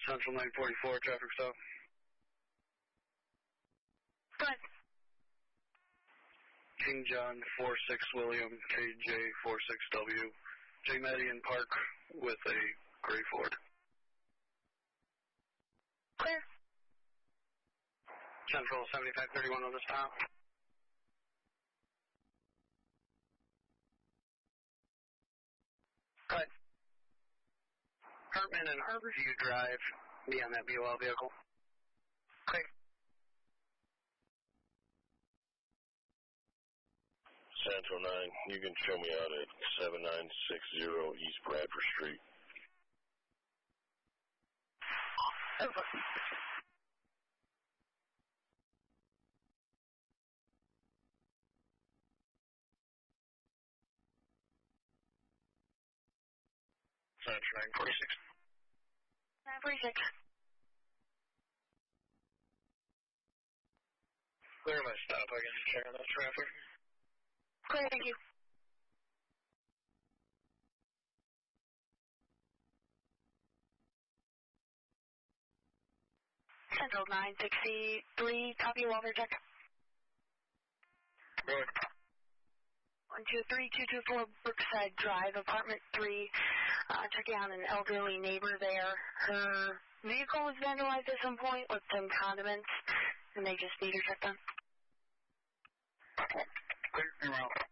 Central 944, traffic stop. Go ahead. King John 46 William KJ 46W. J. Madian Park with a gray Ford. Clear. Central 7531 on this top. Good. Hartman and Harborview Drive, be on that BOL vehicle. Clear. Central 9, you can show me out at 7960 East Bradford Street. Over. Central 946. 946. Clear my stop. I can check on that traffic. Clear, thank you. Central 963, copy Walter check. Good. 123224 Brookside Drive, apartment 3. Checking on an elderly neighbor there. Her vehicle was vandalized at some point with some condiments, and they just need her checked on. Clear, you're out.